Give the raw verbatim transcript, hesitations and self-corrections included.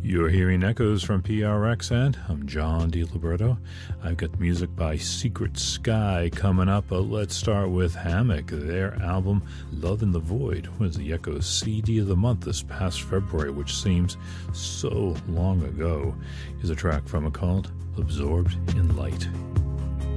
You're hearing echoes from P R X, and I'm John DiLiberto. I've got music by Secret Sky coming up, but let's start with Hammock. Their album Love in the Void was the Echoes C D of the month this past February, which seems so long ago. Here's a track from it called Absorbed in Light.